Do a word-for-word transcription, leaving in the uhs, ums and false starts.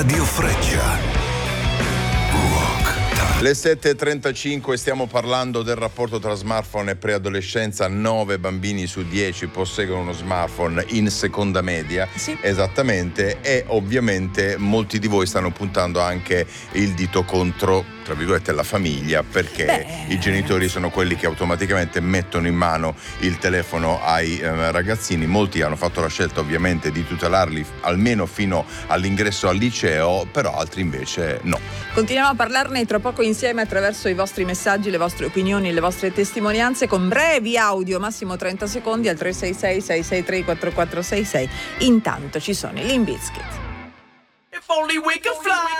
Radio Freccia. Le sette e trentacinque, stiamo parlando del rapporto tra smartphone e preadolescenza. nove bambini su dieci posseggono uno smartphone in seconda media, sì. Esattamente, e ovviamente molti di voi stanno puntando anche il dito contro, tra virgolette, la famiglia, perché Beh. i genitori sono quelli che automaticamente mettono in mano il telefono ai eh, ragazzini. Molti hanno fatto la scelta ovviamente di tutelarli almeno fino all'ingresso al liceo, però altri invece no. Continuiamo a parlarne tra poco insieme attraverso i vostri messaggi, le vostre opinioni, le vostre testimonianze con brevi audio, massimo trenta secondi al tre sei sei sei sei tre quattro quattro sei sei. Intanto ci sono i Limp Bizkit. If only we could fly.